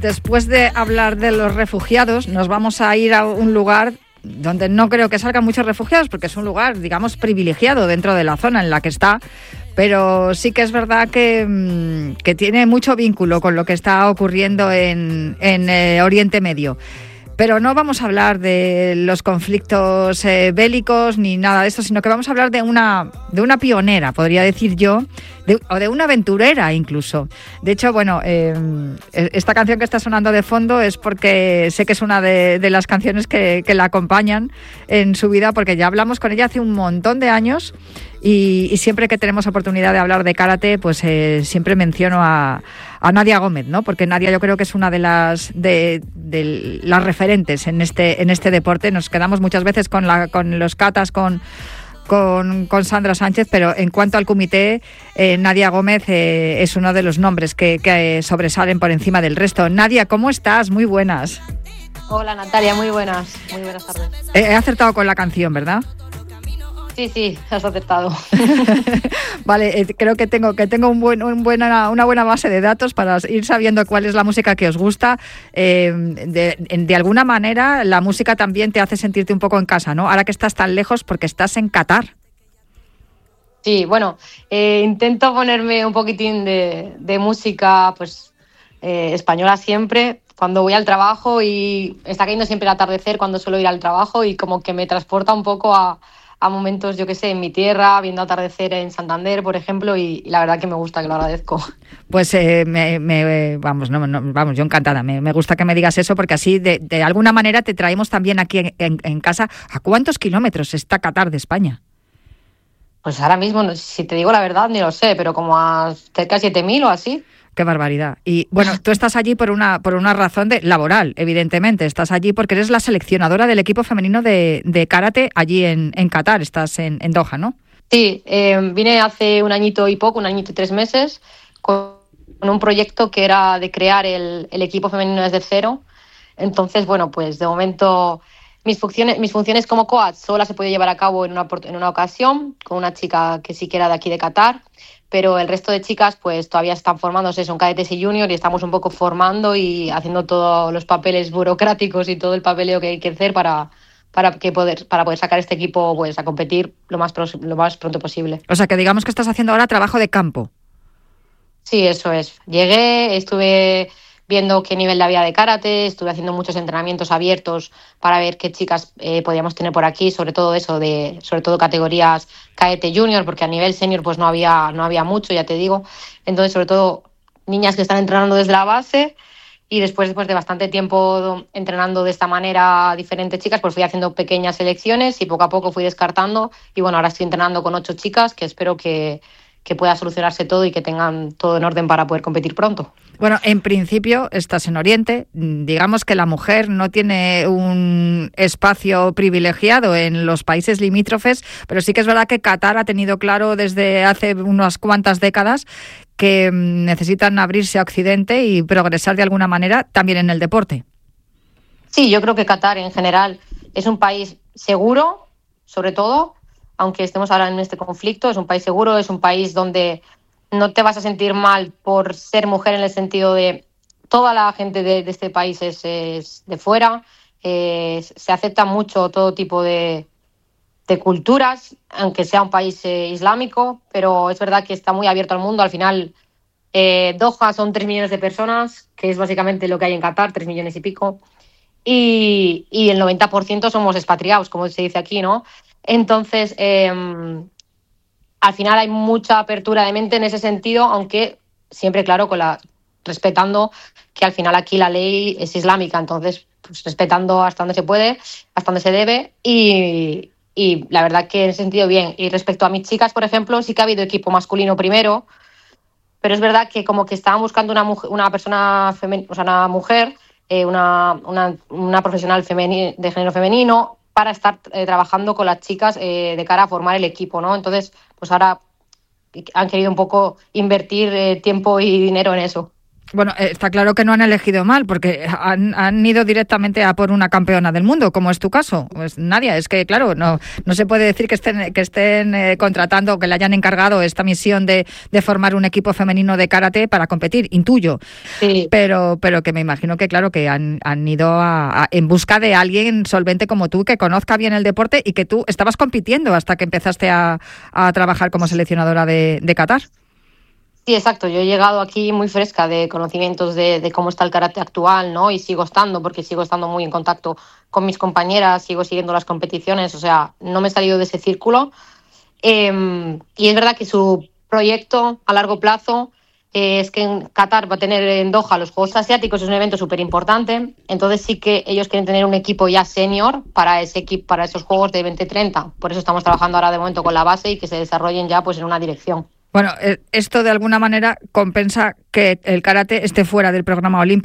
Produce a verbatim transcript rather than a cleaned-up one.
después de hablar de los refugiados, nos vamos a ir a un lugar donde no creo que salgan muchos refugiados, porque es un lugar, digamos, privilegiado dentro de la zona en la que está, pero sí que es verdad que, que tiene mucho vínculo con lo que está ocurriendo en, en eh, Oriente Medio. Pero no vamos a hablar de los conflictos eh, bélicos ni nada de eso, sino que vamos a hablar de una, de una pionera, podría decir yo, de, o de una aventurera incluso. De hecho, bueno, eh, esta canción que está sonando de fondo es porque sé que es una de, de las canciones que, que la acompañan en su vida, porque ya hablamos con ella hace un montón de años y, y siempre que tenemos oportunidad de hablar de karate, pues eh, siempre menciono a, a Nadia Gómez, ¿no? Porque Nadia yo creo que es una de las de, de las referentes en este en este deporte. Nos quedamos muchas veces con la con los katas, con Con, con Sandra Sánchez, pero en cuanto al comité, eh, Nadia Gómez eh, es uno de los nombres que, que sobresalen por encima del resto. Nadia, ¿cómo estás? Muy buenas. Hola Natalia, muy buenas, muy buenas tardes. Eh, he acertado con la canción, ¿verdad? Sí, sí, has acertado. Vale, eh, creo que tengo que tengo un buen, un buena, una buena base de datos para ir sabiendo cuál es la música que os gusta. Eh, de, de alguna manera, la música también te hace sentirte un poco en casa, ¿no? Ahora que estás tan lejos porque estás en Qatar. Sí, bueno, eh, intento ponerme un poquitín de, de música pues eh, española siempre cuando voy al trabajo, y está cayendo siempre el atardecer cuando suelo ir al trabajo y como que me transporta un poco a... a momentos, yo qué sé, en mi tierra, viendo atardecer en Santander, por ejemplo, y, y la verdad que me gusta, que lo agradezco. Pues eh, me, me, vamos, no, no, vamos, yo encantada, me, me gusta que me digas eso, porque así de, de alguna manera te traemos también aquí en, en, en casa. ¿A cuántos kilómetros está Qatar de España? Pues ahora mismo, si te digo la verdad, ni lo sé, pero como a cerca de siete mil o así. Qué barbaridad. Y bueno, tú estás allí por una por una razón de laboral, evidentemente. Estás allí porque eres la seleccionadora del equipo femenino de, de karate allí en, en Qatar. Estás en, en Doha, ¿no? Sí, eh, vine hace un añito y poco, un añito y tres meses, con un proyecto que era de crear el, el equipo femenino desde cero. Entonces, bueno, pues de momento mis funciones, mis funciones como coach solo las he podido llevar a cabo en una, en una ocasión con una chica que sí que era de aquí de Qatar, pero el resto de chicas pues todavía están formándose, son cadetes y junior, y estamos un poco formando y haciendo todos los papeles burocráticos y todo el papeleo que hay que hacer para, para, que poder, para poder sacar este equipo pues a competir lo más, lo más pronto posible. O sea, que digamos que estás haciendo ahora trabajo de campo. Sí, eso es. Llegué, estuve viendo qué nivel había de karate, estuve haciendo muchos entrenamientos abiertos para ver qué chicas eh, podíamos tener por aquí, sobre todo eso, de sobre todo categorías cadete junior, porque a nivel senior pues no había, no había mucho, ya te digo. Entonces, sobre todo niñas que están entrenando desde la base, y después, después de bastante tiempo entrenando de esta manera diferentes chicas, pues fui haciendo pequeñas selecciones y poco a poco fui descartando, y bueno, ahora estoy entrenando con ocho chicas que espero que que pueda solucionarse todo y que tengan todo en orden para poder competir pronto. Bueno, en principio estás en Oriente, digamos que la mujer no tiene un espacio privilegiado en los países limítrofes, pero sí que es verdad que Qatar ha tenido claro desde hace unas cuantas décadas que necesitan abrirse a Occidente y progresar de alguna manera también en el deporte. Sí, yo creo que Qatar en general es un país seguro, sobre todo, aunque estemos ahora en este conflicto, es un país seguro, es un país donde no te vas a sentir mal por ser mujer, en el sentido de toda la gente de, de este país es, es de fuera, eh, se acepta mucho todo tipo de, de culturas, aunque sea un país eh, islámico, pero es verdad que está muy abierto al mundo. Al final, eh, Doha son tres millones de personas, que es básicamente lo que hay en Qatar, tres millones y pico, y, y el noventa por ciento somos expatriados, como se dice aquí, ¿no? Entonces, eh, al final hay mucha apertura de mente en ese sentido, aunque siempre, claro, con la respetando que al final aquí la ley es islámica, entonces pues, respetando hasta donde se puede, hasta donde se debe, y, y la verdad que en ese sentido bien. Y respecto a mis chicas, por ejemplo, sí que ha habido equipo masculino primero, pero es verdad que como que estaban buscando una, mujer, una persona, femen, o sea, una mujer, eh, una, una, una profesional femeni, de género femenino, para estar eh, trabajando con las chicas eh, de cara a formar el equipo, ¿no? Entonces, pues ahora han querido un poco invertir eh, tiempo y dinero en eso. Bueno, está claro que no han elegido mal, porque han, han ido directamente a por una campeona del mundo, como es tu caso. Pues Nadia, es que claro, no no se puede decir que estén que estén eh, contratando, que le hayan encargado esta misión de, de formar un equipo femenino de karate para competir, intuyo. Sí. Pero pero que me imagino que claro que han, han ido a, a, en busca de alguien solvente como tú, que conozca bien el deporte y que tú estabas compitiendo hasta que empezaste a, a trabajar como seleccionadora de, de Qatar. Sí, exacto. Yo he llegado aquí muy fresca de conocimientos de, de cómo está el karate actual, ¿no? Y sigo estando, porque sigo estando muy en contacto con mis compañeras, sigo siguiendo las competiciones, o sea, no me he salido de ese círculo. Eh, y es verdad que su proyecto a largo plazo eh, es que en Qatar va a tener en Doha los Juegos Asiáticos, es un evento súper importante, entonces sí que ellos quieren tener un equipo ya senior para ese equipo, para esos Juegos de veinte treinta. Por eso estamos trabajando ahora de momento con la base y que se desarrollen ya pues en una dirección. Bueno, esto de alguna manera compensa que el karate esté fuera del programa olímpico.